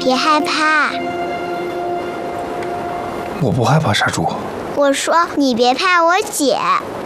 别害怕。 我不害怕杀猪。 我说你别怕我姐。